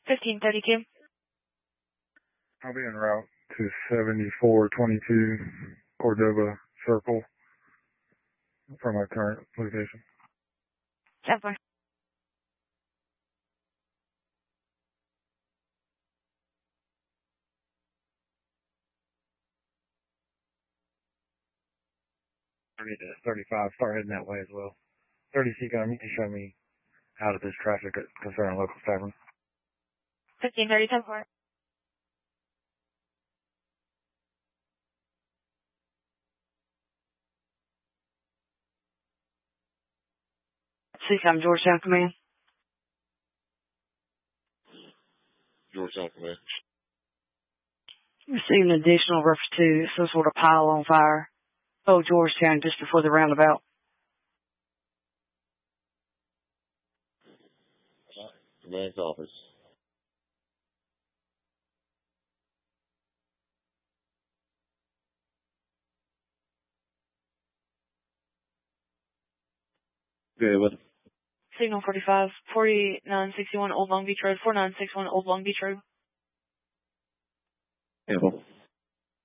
1532. I'll be en route to 7422 Cordova Circle from my current location. 10-4. To 35, start heading that way as well. 30 Seacom, you can show me out of this traffic concerning local tavern. 1530, 10-4. Seacom, Georgetown Command. Georgetown Command. Received an additional reference to some sort of pile on fire. Oh, Georgetown, just before the roundabout. Command's office. Okay, what? Signal 45, 4961 Old Long Beach Road, 4961 Old Long Beach Road. Yeah, well.